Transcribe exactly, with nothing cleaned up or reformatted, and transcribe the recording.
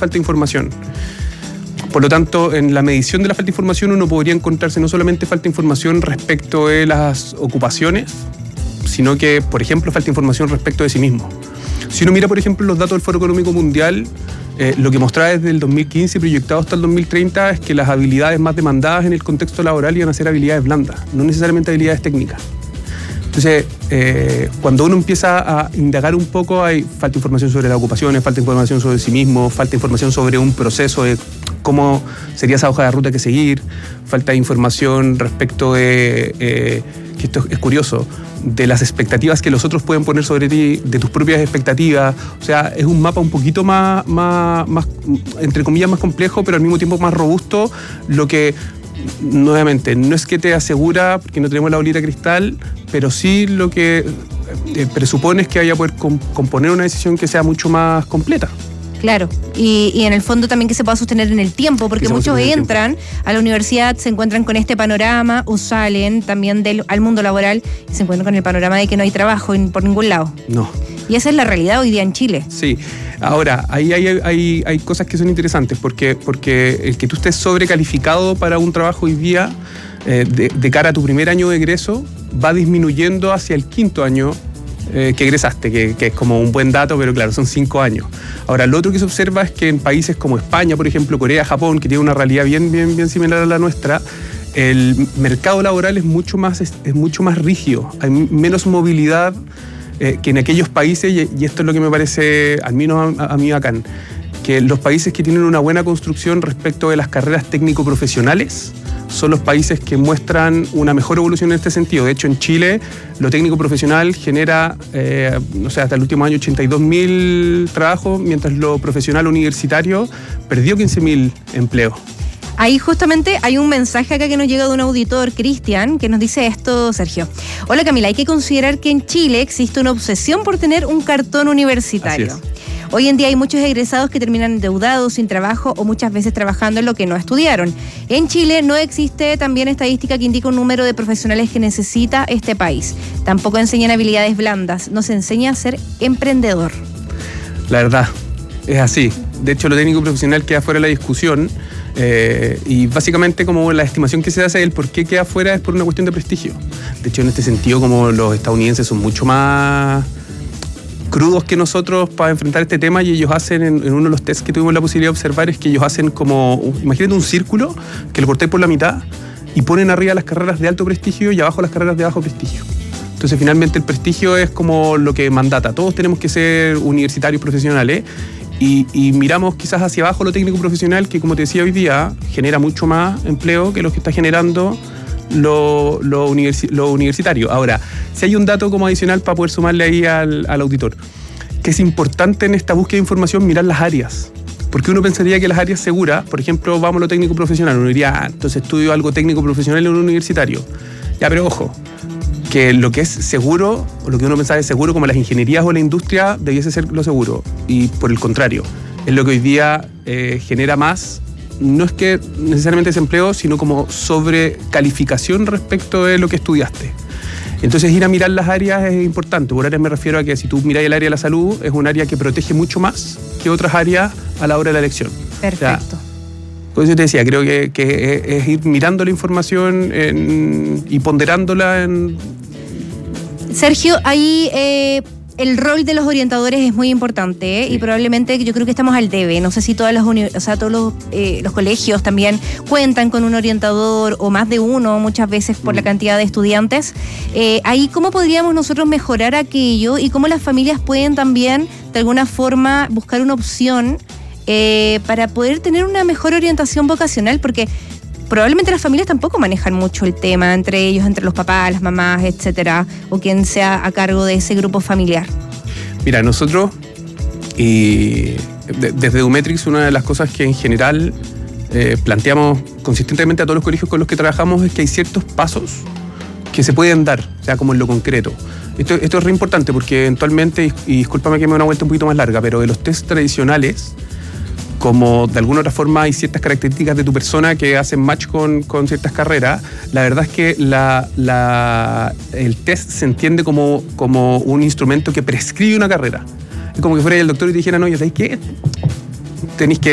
falta de información. Por lo tanto, en la medición de la falta de información uno podría encontrarse no solamente falta de información respecto de las ocupaciones, sino que, por ejemplo, falta de información respecto de sí mismo. Si uno mira, por ejemplo, los datos del Foro Económico Mundial, eh, lo que mostraba desde el dos mil quince proyectado hasta el dos mil treinta es que las habilidades más demandadas en el contexto laboral iban a ser habilidades blandas, no necesariamente habilidades técnicas. Entonces, eh, cuando uno empieza a indagar un poco, hay falta de información sobre las ocupaciones, falta de información sobre sí mismo, falta de información sobre un proceso de cómo sería esa hoja de ruta que seguir, falta de información respecto de, eh, que esto es curioso, de las expectativas que los otros pueden poner sobre ti, de tus propias expectativas. O sea, es un mapa un poquito más, más, más entre comillas, más complejo, pero al mismo tiempo más robusto, lo que, nuevamente, no es que te asegura, porque no tenemos la bolita de cristal, pero sí lo que eh, presupone es que vaya a poder comp- componer una decisión que sea mucho más completa. Claro, y, y en el fondo también que se pueda sostener en el tiempo, porque muchos entran a la universidad, se encuentran con este panorama o salen también del, al mundo laboral y se encuentran con el panorama de que no hay trabajo en, por ningún lado. No. Y esa es la realidad hoy día en Chile. Sí, ahora, ahí hay, hay, hay, hay cosas que son interesantes, porque, porque el que tú estés sobrecalificado para un trabajo hoy día, eh, de, de cara a tu primer año de egreso, va disminuyendo hacia el quinto año Eh, que egresaste, que, que es como un buen dato, pero claro, son cinco años. Ahora, lo otro que se observa es que en países como España, por ejemplo, Corea, Japón, que tiene una realidad bien, bien, bien similar a la nuestra, el mercado laboral es mucho más, es, es mucho más rígido, hay menos movilidad eh, que en aquellos países, y, y esto es lo que me parece, al menos a, a mí bacán, que los países que tienen una buena construcción respecto de las carreras técnico-profesionales son los países que muestran una mejor evolución en este sentido. De hecho, en Chile, lo técnico-profesional genera, eh, no sé, hasta el último año ochenta y dos mil trabajos, mientras lo profesional universitario perdió quince mil empleos. Ahí justamente hay un mensaje acá que nos llega de un auditor, Cristian, que nos dice esto, Sergio. Hola Camila, hay que considerar que en Chile existe una obsesión por tener un cartón universitario. Hoy en día hay muchos egresados que terminan endeudados, sin trabajo o muchas veces trabajando en lo que no estudiaron. En Chile no existe también estadística que indique un número de profesionales que necesita este país. Tampoco enseñan habilidades blandas, no se enseña a ser emprendedor. La verdad, es así. De hecho, lo técnico profesional queda fuera de la discusión. Eh, y básicamente como la estimación que se hace del por qué queda fuera es por una cuestión de prestigio. De hecho, en este sentido, como los estadounidenses son mucho más crudos que nosotros para enfrentar este tema, y ellos hacen, en, en uno de los tests que tuvimos la posibilidad de observar, es que ellos hacen como, imagínate un círculo que lo cortáis por la mitad y ponen arriba las carreras de alto prestigio y abajo las carreras de bajo prestigio. Entonces finalmente el prestigio es como lo que mandata, todos tenemos que ser universitarios profesionales, y, y miramos quizás hacia abajo lo técnico profesional, que como te decía hoy día genera mucho más empleo que lo que está generando Lo, lo, universi- lo universitario. Ahora, si hay un dato como adicional para poder sumarle ahí al, al auditor, que es importante en esta búsqueda de información mirar las áreas, porque uno pensaría que las áreas seguras, por ejemplo, vamos a lo técnico profesional, uno diría, ah, entonces estudio algo técnico profesional en un universitario. Ya, pero ojo, que lo que es seguro, o lo que uno pensaba es seguro, como las ingenierías o la industria, debiese ser lo seguro, y por el contrario, es lo que hoy día eh, genera más. No es que necesariamente desempleo, sino como sobrecalificación respecto de lo que estudiaste. Entonces, ir a mirar las áreas es importante. Por áreas me refiero a que si tú miras el área de la salud, es un área que protege mucho más que otras áreas a la hora de la elección. Perfecto. O sea, por eso te decía, creo que, que es ir mirando la información en, y ponderándola en... Sergio, ahí... Eh... El rol de los orientadores es muy importante, ¿eh? Sí. Y probablemente yo creo que estamos al debe. No sé si todas las uni- o sea, todos los, eh, los colegios también cuentan con un orientador o más de uno, muchas veces por mm. la cantidad de estudiantes. Eh, ahí, ¿cómo podríamos nosotros mejorar aquello y cómo las familias pueden también, de alguna forma, buscar una opción eh, para poder tener una mejor orientación vocacional? Porque probablemente las familias tampoco manejan mucho el tema, entre ellos, entre los papás, las mamás, etcétera, o quien sea a cargo de ese grupo familiar. Mira, nosotros, y de, desde Edumetrix, una de las cosas que en general eh, planteamos consistentemente a todos los colegios con los que trabajamos es que hay ciertos pasos que se pueden dar, o sea, como en lo concreto. Esto, esto es re importante porque eventualmente, y, y discúlpame que me dé una vuelta un poquito más larga, pero de los test tradicionales, como de alguna otra forma hay ciertas características de tu persona que hacen match con, con ciertas carreras, la verdad es que la, la, el test se entiende como, como un instrumento que prescribe una carrera. Es como que fuera el doctor y te dijera, no, ya sabéis qué, tenéis que